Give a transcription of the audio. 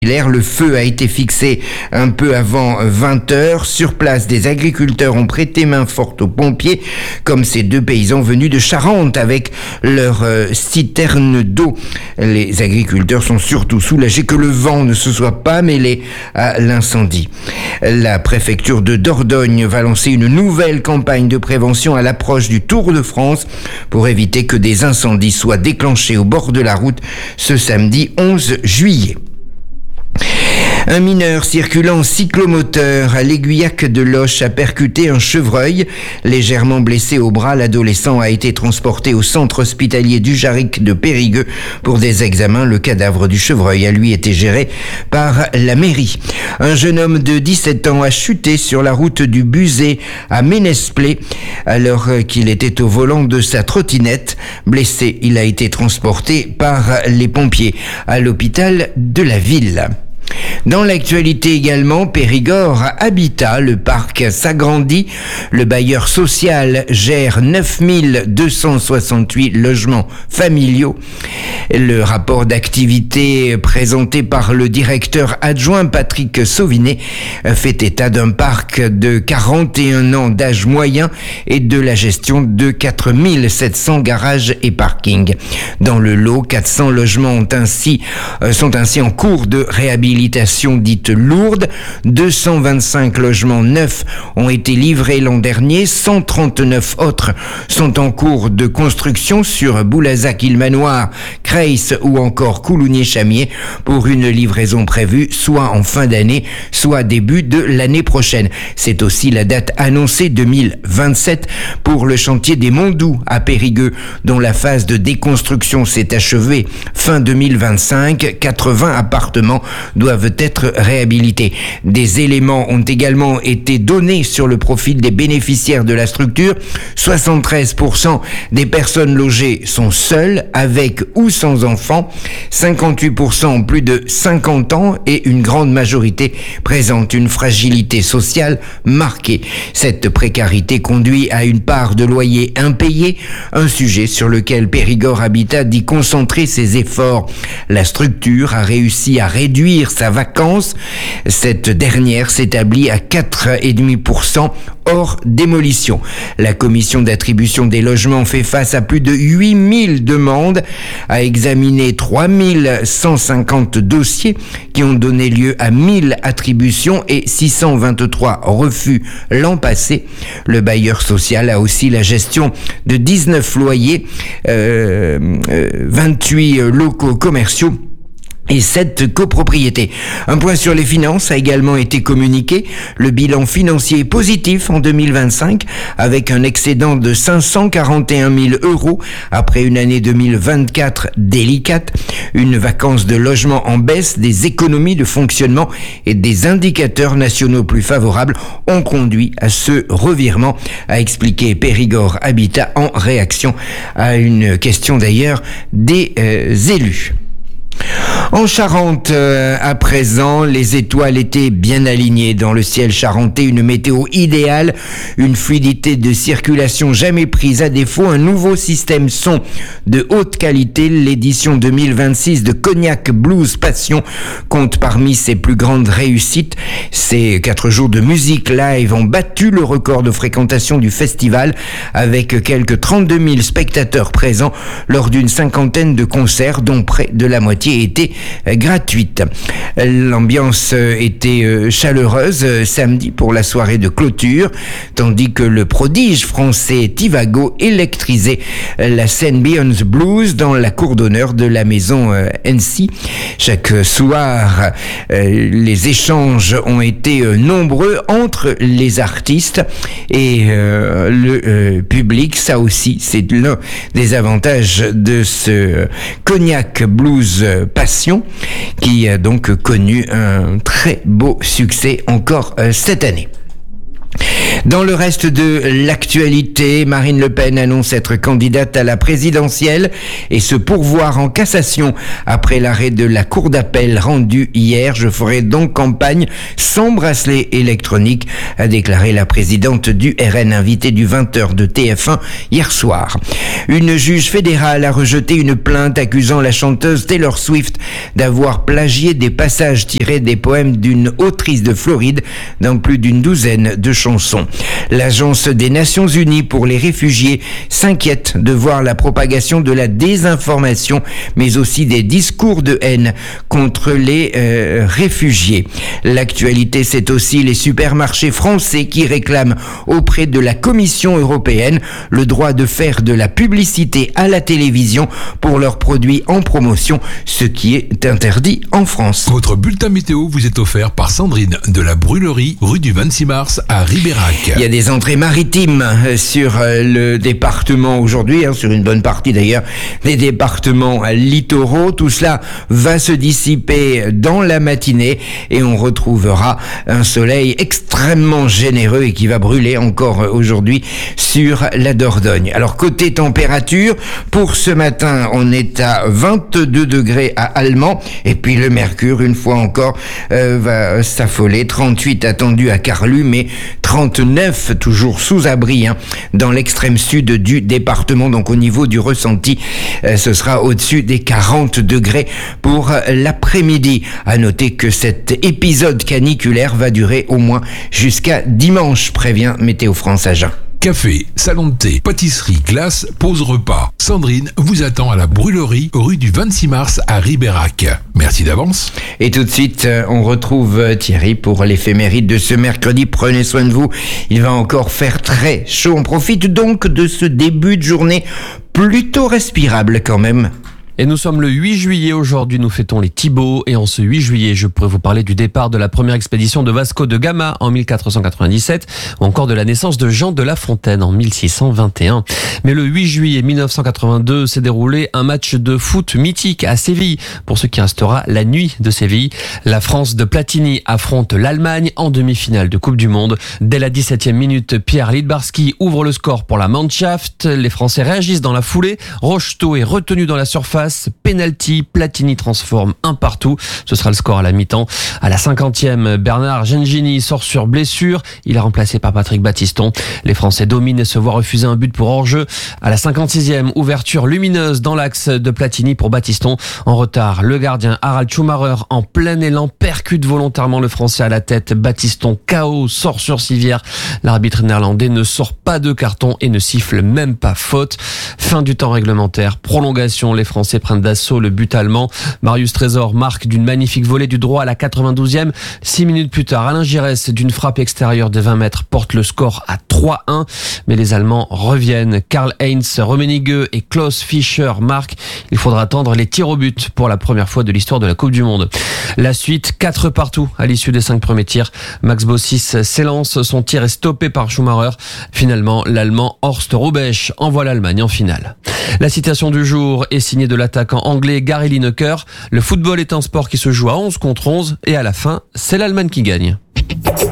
Le feu a été fixé un peu avant 20h. Sur place, des agriculteurs ont prêté main forte aux pompiers, comme ces deux paysans venus de Charente avec leur citerne d'eau. Les agriculteurs sont surtout soulagés que le vent ne se soit pas mêlé à l'incendie. La préfecture de Dordogne va lancer une nouvelle campagne de prévention à l'approche du Tour de France pour éviter que des incendies soient déclenchés au bord de la route ce samedi 11 juillet. Un mineur circulant en cyclomoteur à l'Aiguillac de Loches a percuté un chevreuil. Légèrement blessé au bras, l'adolescent a été transporté au centre hospitalier du Jarric de Périgueux pour des examens. Le cadavre du chevreuil a lui été géré par la mairie. Un jeune homme de 17 ans a chuté sur la route du Buzet à Ménesplé alors qu'il était au volant de sa trottinette. Blessé, il a été transporté par les pompiers à l'hôpital de la ville. Dans l'actualité également, Périgord Habitat, le parc s'agrandit. Le bailleur social gère 9268 logements familiaux. Le rapport d'activité présenté par le directeur adjoint Patrick Sauvinet fait état d'un parc de 41 ans d'âge moyen et de la gestion de 4700 garages et parkings. Dans le lot, 400 logements sont ainsi en cours de réhabilitation dite lourde. 225 logements neufs ont été livrés l'an dernier. 139 autres sont en cours de construction sur Boulazac-Île-Manoir, Creil ou encore Coulounier-Chamier pour une livraison prévue soit en fin d'année, soit début de l'année prochaine. C'est aussi la date annoncée 2027 pour le chantier des Monts-Doux à Périgueux, dont la phase de déconstruction s'est achevée fin 2025. 80 appartements doivent être réhabilités. Des éléments ont également été donnés sur le profil des bénéficiaires de la structure. 73% des personnes logées sont seules, avec ou sans enfants. 58% ont plus de 50 ans et une grande majorité présente une fragilité sociale marquée. Cette précarité conduit à une part de loyer impayé, un sujet sur lequel Périgord Habitat dit concentrer ses efforts. La structure a réussi à réduire sa vacance. Cette dernière s'établit à 4,5% hors démolition. La commission d'attribution des logements fait face à plus de 8000 demandes, a examiné 3150 dossiers qui ont donné lieu à 1000 attributions et 623 refus l'an passé. Le bailleur social a aussi la gestion de 19 loyers, 28 locaux commerciaux et 7 copropriétés. Un point sur les finances a également été communiqué. Le bilan financier est positif en 2025 avec un excédent de 541 000 € après une année 2024 délicate. Une vacance de logement en baisse, des économies de fonctionnement et des indicateurs nationaux plus favorables ont conduit à ce revirement, a expliqué Périgord Habitat en réaction à une question d'ailleurs des élus. En Charente, à présent, les étoiles étaient bien alignées dans le ciel charentais, une météo idéale, une fluidité de circulation jamais prise à défaut, un nouveau système son de haute qualité. L'édition 2026 de Cognac Blues Passion compte parmi ses plus grandes réussites. Ces 4 jours de musique live ont battu le record de fréquentation du festival avec quelques 32 000 spectateurs présents lors d'une 50aine de concerts dont près de la moitié étaient gratuite. L'ambiance était chaleureuse samedi pour la soirée de clôture, tandis que le prodige français Tivago électrisait la scène Beyond Blues dans la cour d'honneur de la maison NC. Chaque soir, les échanges ont été nombreux entre les artistes et le public. Ça aussi, c'est l'un des avantages de ce Cognac Blues Passion, qui a donc connu un très beau succès encore cette année. Dans le reste de l'actualité, Marine Le Pen annonce être candidate à la présidentielle et se pourvoir en cassation après l'arrêt de la cour d'appel rendu hier. Je ferai donc campagne sans bracelet électronique, a déclaré la présidente du RN, invitée du 20h de TF1 hier soir. Une juge fédérale a rejeté une plainte accusant la chanteuse Taylor Swift d'avoir plagié des passages tirés des poèmes d'une autrice de Floride dans plus d'une douzaine de chansons. L'Agence des Nations Unies pour les réfugiés s'inquiète de voir la propagation de la désinformation, mais aussi des discours de haine contre les réfugiés. L'actualité, c'est aussi les supermarchés français qui réclament auprès de la Commission européenne le droit de faire de la publicité à la télévision pour leurs produits en promotion, ce qui est interdit en France. Votre bulletin météo vous est offert par Sandrine de la Brûlerie, rue du 26 mars à Ribérac. Il y a des entrées maritimes sur le département aujourd'hui, sur une bonne partie d'ailleurs des départements littoraux. Tout cela va se dissiper dans la matinée et on retrouvera un soleil extrêmement généreux et qui va brûler encore aujourd'hui sur la Dordogne. Alors côté température, pour ce matin, on est à 22 degrés à Allemans et puis le mercure, une fois encore, va s'affoler. 38 attendu à Carlu, mais 39 toujours sous abri dans l'extrême sud du département. Donc au niveau du ressenti, ce sera au-dessus des 40 degrés pour l'après-midi. À noter que cet épisode caniculaire va durer au moins jusqu'à dimanche, prévient Météo France Agen. Café, salon de thé, pâtisserie, glace, pause repas. Sandrine vous attend à la Brûlerie, rue du 26 mars à Ribérac. Merci d'avance. Et tout de suite, on retrouve Thierry pour l'éphéméride de ce mercredi. Prenez soin de vous. Il va encore faire très chaud. On profite donc de ce début de journée plutôt respirable quand même. Et nous sommes le 8 juillet aujourd'hui, nous fêtons les Thibauts et en ce 8 juillet, je pourrais vous parler du départ de la première expédition de Vasco de Gama en 1497 ou encore de la naissance de Jean de La Fontaine en 1621. Mais le 8 juillet 1982 s'est déroulé un match de foot mythique à Séville, pour ce qui restera la nuit de Séville. La France de Platini affronte l'Allemagne en demi-finale de Coupe du Monde. Dès la 17e minute, Pierre Lidbarski ouvre le score pour la Mannschaft. Les Français réagissent dans la foulée. Rocheteau est retenu dans la surface. Penalty, Platini transforme un partout. Ce sera le score à la mi-temps. À la 50e, Bernard Gengini sort sur blessure. Il est remplacé par Patrick Battiston. Les Français dominent et se voient refuser un but pour hors-jeu. À la 56e, ouverture lumineuse dans l'axe de Platini pour Battiston. En retard, le gardien Harald Schumacher en plein élan percute volontairement le Français à la tête. Battiston KO sort sur civière. L'arbitre néerlandais ne sort pas de carton et ne siffle même pas faute. Fin du temps réglementaire. Prolongation, les Français prennent d'assaut le but allemand. Marius Trésor marque d'une magnifique volée du droit à la 92e. 6 minutes plus tard, Alain Giresse d'une frappe extérieure de 20 mètres porte le score à 3-1. Mais les Allemands reviennent. Karl-Heinz Rummenigge et Klaus Fischer marquent. Il faudra attendre les tirs au but pour la première fois de l'histoire de la Coupe du Monde. La suite, 4 partout à l'issue des 5 premiers tirs. Max Bossis s'élance, son tir est stoppé par Schumacher. Finalement, l'Allemand Horst Hrubesch envoie l'Allemagne en finale. La citation du jour est signée de l'attaquant anglais Gary Lineker. Le football est un sport qui se joue à 11 contre 11 et à la fin, c'est l'Allemagne qui gagne.